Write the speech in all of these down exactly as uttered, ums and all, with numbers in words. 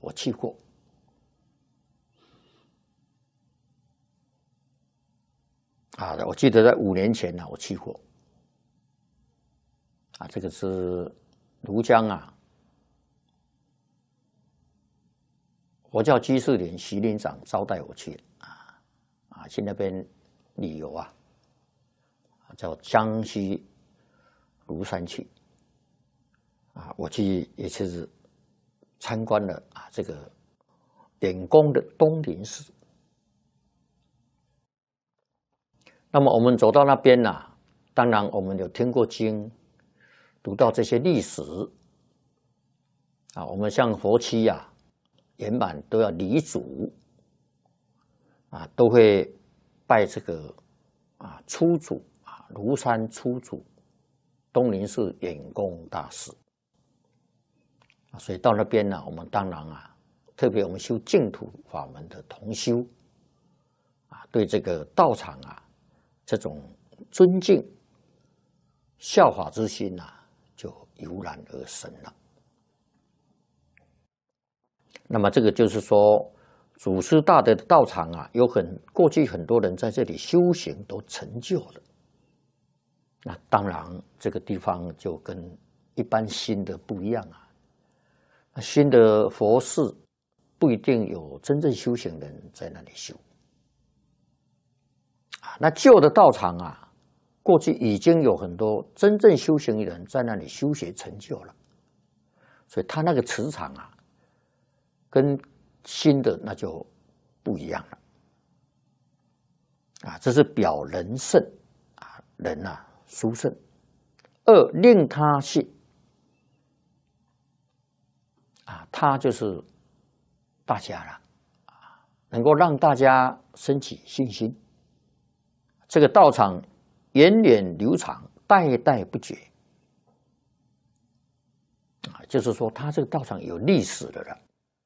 我去过。啊，我记得在五年前呢、啊，我去过。啊，这个是庐江啊，我叫居士林徐林长招待我去啊，啊，去那边旅游啊，叫江西庐山去。啊，我去也是参观了啊这个点宫的东林寺。那么我们走到那边呢、啊，当然我们有听过经，读到这些历史啊。我们像佛七呀、啊，圆满都要礼祖啊，都会拜这个啊初祖啊庐山初祖东林寺圆公大师啊。所以到那边呢，我们当然啊，特别我们修净土法门的同修啊，对这个道场啊。这种尊敬、效法之心呐、啊，就油然而生了。那么，这个就是说，祖师大德的道场啊，有很过去很多人在这里修行都成就了。那当然，这个地方就跟一般新的不一样啊。新的佛寺不一定有真正修行人在那里修。那旧的道场啊，过去已经有很多真正修行人在那里修学成就了，所以他那个磁场啊，跟新的那就不一样了。啊，这是表人圣啊，人啊殊胜；二令他信啊，他就是大家了啊，能够让大家升起信心。这个道场源远流长，代代不绝啊，就是说，它这个道场有历史的了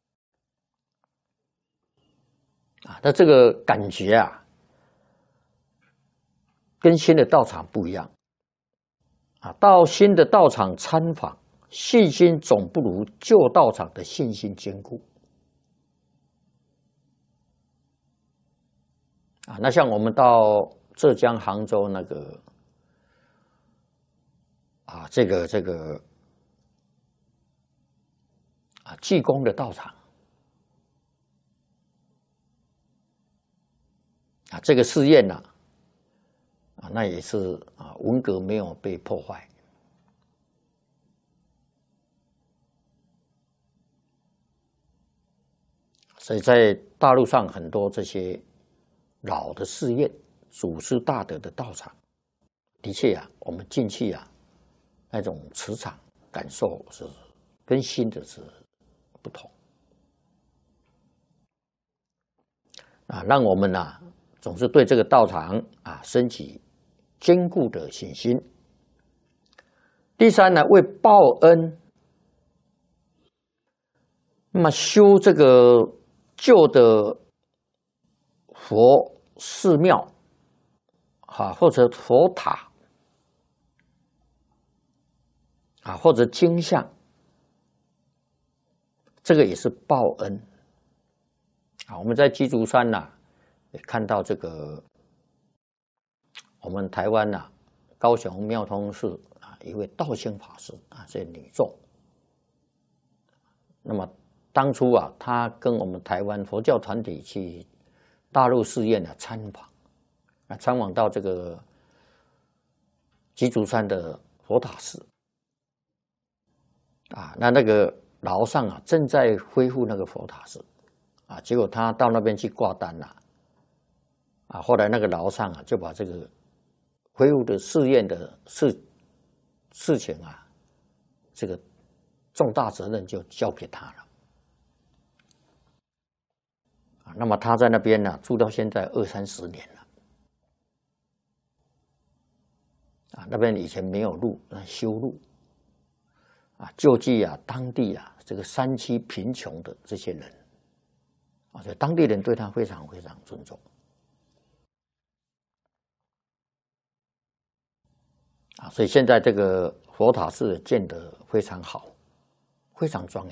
啊。那这个感觉啊，跟新的道场不一样啊。到新的道场参访，信心总不如旧道场的信心坚固啊。那像我们到浙江杭州那个啊，这个这个啊，济公的道场啊，这个寺院呐啊，那也是啊，文革没有被破坏，所以在大陆上很多这些老的寺院。祖师大德的道场，的确啊，我们进去啊，那种磁场感受是跟新的是不同啊，让我们啊总是对这个道场啊升起坚固的信心。第三呢，为报恩，那么修这个旧的佛寺庙。啊，或者佛塔啊，或者经像，这个也是报恩啊。我们在鸡足山呐、啊，也看到这个我们台湾呐、啊，高雄妙通寺啊，一位道心法师啊，这女众。那么当初啊，他跟我们台湾佛教团体去大陆寺院啊参访。参访到这个鸡足山的佛塔寺啊，那那个老上啊正在恢复那个佛塔寺啊，结果他到那边去挂单了啊，后来那个老上啊就把这个恢复的寺院的事事情啊，这个重大责任就交给他了啊。那么他在那边呢、啊、住到现在二三十年了。啊，那边以前没有路，修路啊，救济啊当地啊这个山区贫穷的这些人啊，所以当地人对他非常非常尊重啊，所以现在这个佛塔寺建得非常好，非常庄严。